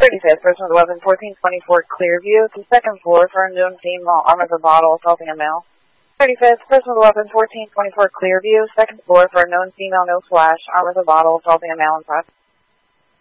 35th, person with weapon 1424 Clearview, to second floor for a known female, armed with a bottle, assaulting a male. 35th, person with weapon 1424 Clearview, second floor for a known female, no flash, armed with a bottle, assaulting a male inside.